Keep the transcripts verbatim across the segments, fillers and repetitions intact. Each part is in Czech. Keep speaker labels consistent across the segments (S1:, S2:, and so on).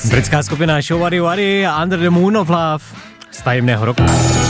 S1: Britská skupina Show Wady Wady a Under the Moon of Love z tajemného roku.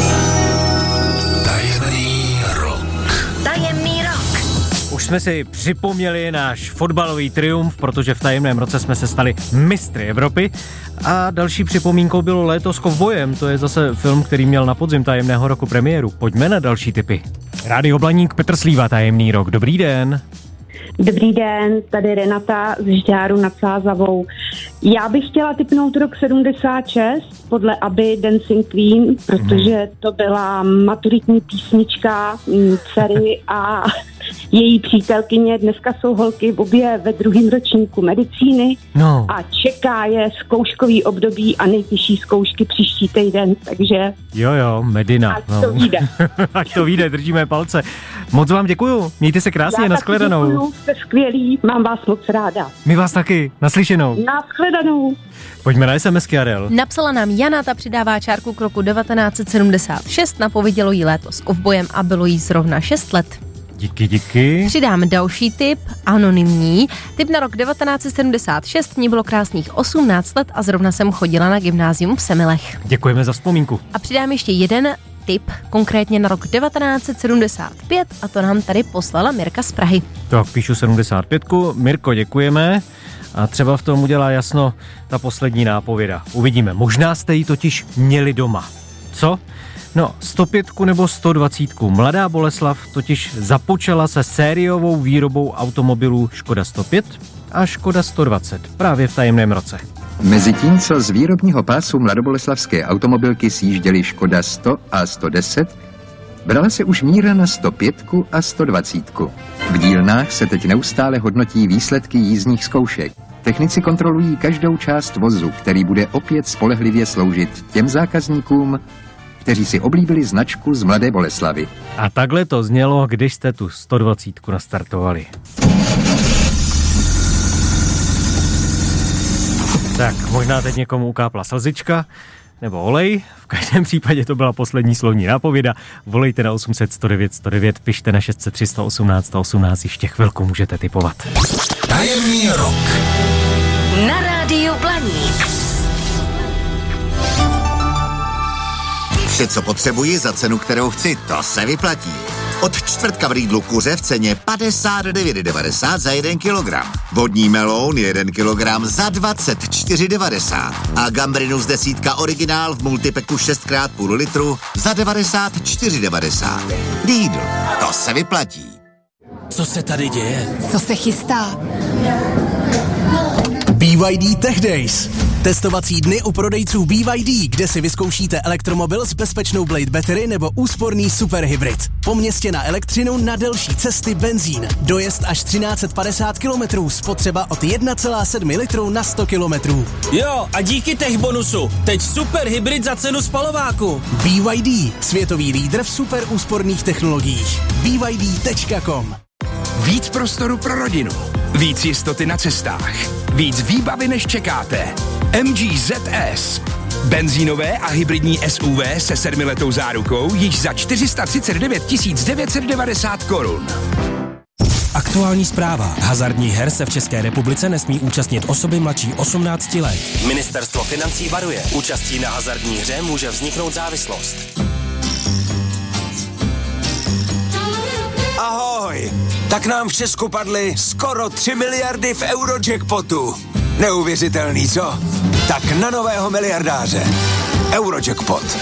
S2: Tajemný rok.
S3: Tajemný rok.
S1: Už jsme si připomněli náš fotbalový triumf, protože v tajemném roce jsme se stali mistry Evropy. A další připomínkou bylo Léto s kovbojem. To je zase film, který měl na podzim tajemného roku premiéru. Pojďme na další tipy. Rádio Blaník, Petr Slíva, tajemný rok. Dobrý den.
S4: Dobrý den, tady Renata z Žďáru nad Sázavou. Já bych chtěla tipnout rok sedmdesát šest podle Abby Dancing Queen, protože to byla maturitní písnička dcery a její přítelkyně. Dneska jsou holky obě ve druhém ročníku medicíny
S1: no.
S4: a čeká je zkouškový období a nejtěžší zkoušky příští týden, takže...
S1: Jo, jo, Medina.
S4: Ať to vyjde.
S1: Ať to vyjde, držíme palce. Moc vám děkuju, mějte se krásně, nashledanou.
S4: Děkuju, jste skvělí, mám vás moc ráda.
S1: My vás taky, naslyšenou.
S4: Nashledanou.
S1: Pojďme na SMSky, Adel.
S5: Napsala nám Jana, ta přidává čárku k roku devatenáct set sedmdesát šest, napovědělo jí Léto s kovbojem a bylo jí zrovna šest let.
S1: Díky, díky.
S5: Přidám další tip, anonymní. Tip na rok devatenáct set sedmdesát šest, mně bylo krásných osmnáct let a zrovna jsem chodila na gymnázium v Semilech.
S1: Děkujeme za vzpomínku.
S5: A přidám ještě jeden tip, konkrétně na rok devatenáct set sedmdesát pět a to nám tady poslala Mirka z Prahy.
S1: Tak, píšu sedmdesát pět. Mirko, děkujeme. A třeba v tom udělá jasno ta poslední nápověda. Uvidíme, možná jste ji totiž měli doma. Co? No, sto pět nebo sto dvacet. Mladá Boleslav totiž započala se sériovou výrobou automobilů Škoda sto pět a Škoda sto dvacet právě v tajemném roce.
S6: Mezitím, co z výrobního pásu mladoboleslavské automobilky sjížděly Škoda sto a sto deset, brala se už míra na sto pět a sto dvacet. V dílnách se teď neustále hodnotí výsledky jízdních zkoušek. Technici kontrolují každou část vozu, který bude opět spolehlivě sloužit těm zákazníkům, kteří si oblíbili značku z Mladé Boleslavy.
S1: A takhle to znělo, když jste tu sto dvacet nastartovali. Tak, možná teď někomu ukápla slzička, nebo olej. V každém případě to byla poslední slovní nápověda. Volejte na osm set sto devět sto devět, pište na šest set tři sta osmnáct sto osmnáct, ještě chvilku můžete tipovat.
S2: Tajemný rok.
S3: Na rádiu Blaník.
S7: Vše, co potřebuji za cenu, kterou chci, to se vyplatí. Od čtvrtka v Lidlu kuře v ceně padesát devět devadesát za jeden kilogram. Vodní meloun jeden kilogram za dvacet čtyři devadesát. A gambrinus desítka originál v multipeku šest krát půl litru za devadesát čtyři devadesát. Lidl, to se vyplatí.
S2: Co se tady děje?
S8: Co se chystá?
S9: B Y D Tech Days. Testovací dny u prodejců B Y D, kde si vyzkoušíte elektromobil s bezpečnou Blade Battery nebo úsporný superhybrid. Po městě na elektřinu, na delší cesty benzín. Dojezd až třináct set padesát kilometrů, spotřeba od jedna celá sedm litru na sto kilometrů.
S10: Jo, a díky tech bonusu, teď superhybrid za cenu spalováku.
S9: B Y D, světový lídr v super úsporných technologiích. B Y D tečka com.
S11: Víc prostoru pro rodinu, víc jistoty na cestách, víc výbavy než čekáte. M G Z S. Benzínové a hybridní S U V se sedmiletou zárukou již za čtyři sta třicet devět tisíc devět set devadesát korun.
S12: Aktuální zpráva. Hazardních her se v České republice nesmí účastnit osoby mladší osmnácti let. Ministerstvo financí varuje. Účastí na hazardní hře může vzniknout závislost.
S13: Ahoj! Tak nám v Česku padly skoro tři miliardy v Eurojackpotu. Neuvěřitelný, co? Tak na nového miliardáře. Eurojackpot.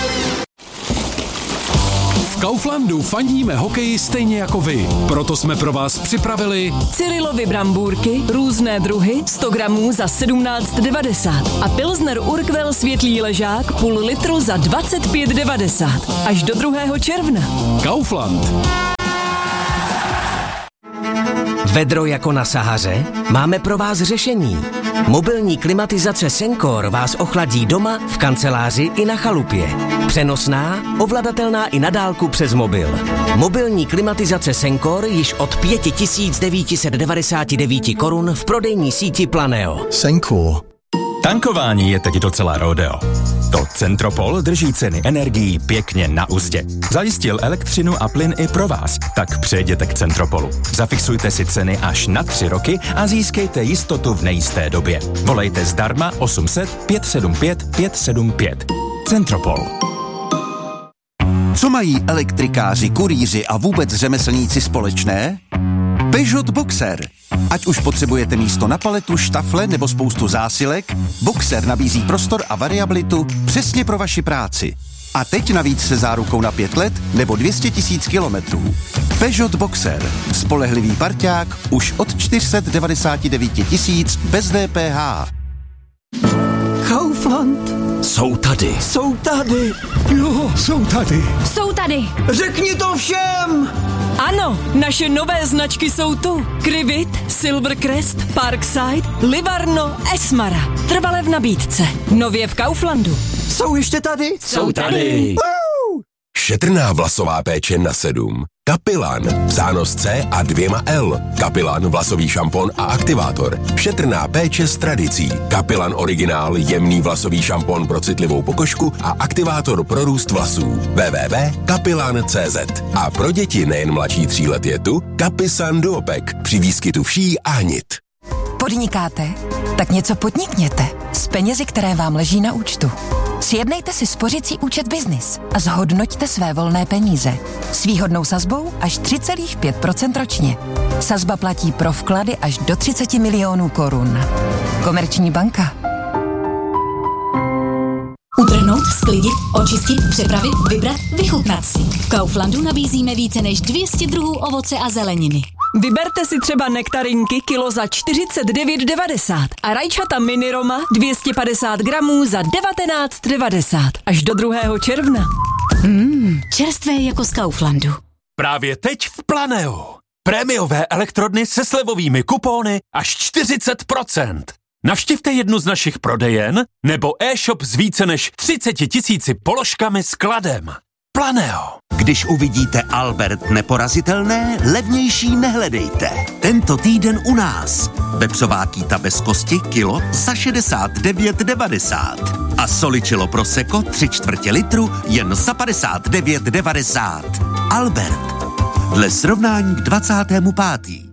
S14: V Kauflandu fandíme hokeji stejně jako vy. Proto jsme pro vás připravili
S15: Cyrilovy brambůrky, různé druhy, sto gramů za sedmnáct devadesát a Pilsner Urquell světlý ležák půl litru za dvacet pět devadesát. Až do druhého června.
S14: Kaufland.
S16: Vedro jako na Sahaře? Máme pro vás řešení. Mobilní klimatizace Sencor vás ochladí doma, v kanceláři i na chalupě. Přenosná, ovladatelná i na dálku přes mobil. Mobilní klimatizace Sencor již od pět tisíc devět set devadesát devět korun v prodejní síti Planeo.
S17: Sencor.
S8: Tankování je teď docela rodeo. To Centropol drží ceny energií pěkně na uzdě. Zajistil elektřinu a plyn i pro vás, tak přejděte k Centropolu. Zafixujte si ceny až na tři roky a získejte jistotu v nejisté době. Volejte zdarma osm set pět sedm pět pět sedm pět. Centropol.
S17: Co mají elektrikáři, kurýři a vůbec řemeslníci společné? Peugeot Boxer. Ať už potřebujete místo na paletu, štafle nebo spoustu zásilek, Boxer nabízí prostor a variabilitu přesně pro vaši práci. A teď navíc se zárukou na pět let nebo dvě stě tisíc kilometrů. Peugeot Boxer. Spolehlivý parťák už od čtyři sta devadesát devět tisíc bez D P H.
S13: Kaufland.
S2: Jsou tady.
S13: Jsou tady. Jo, jsou tady.
S15: Jsou tady.
S13: Řekni to všem.
S15: Ano, naše nové značky jsou tu. Krivit, Silvercrest, Parkside, Livarno, Esmara. Trvale v nabídce. Nově v Kauflandu.
S13: Jsou ještě tady?
S15: Jsou tady.
S18: Šetrná vlasová péče na sedm. Kapilan v zánosce a dvěma L. Kapilan vlasový šampon a aktivátor. Šetrná péče s tradicí. Kapilan originál jemný vlasový šampon pro citlivou pokožku a aktivátor pro růst vlasů. w w w tečka kapilan tečka c z. A pro děti nejen mladší tří let je tu Kapisan Duopek při výskytu vší a hnit.
S19: Podnikáte? Tak něco podnikněte s penězi, které vám leží na účtu. Sjednejte si spořicí účet Business a zhodnoťte své volné peníze. S výhodnou sazbou až tři celá pět procenta ročně. Sazba platí pro vklady až do třicet milionů korun. Komerční banka.
S20: Utrhnout, sklidit, očistit, připravit, vybrat, vychutnat si. V Kauflandu nabízíme více než dvě stě druhů ovoce a zeleniny.
S15: Vyberte si třeba nektarinky kilo za čtyřicet devět devadesát a rajčata mini Roma dvě stě padesát gramů za devatenáct devadesát až do druhého června.
S20: Mmm, čerstvé jako z Kauflandu.
S21: Právě teď v Planeu. Prémiové elektrodny se slevovými kupóny až čtyřicet procent. Navštivte jednu z našich prodejen nebo e-shop s více než třicet tisíci položkami s kladem. Planeo.
S22: Když uvidíte Albert neporazitelné, levnější nehledejte. Tento týden u nás. Vepřová kýta bez kosti kilo za šedesát devět devadesát. A soličilo prosecco tři čtvrtě litru jen za padesát devět devadesát. Albert. Dle srovnání k dvacátému pátému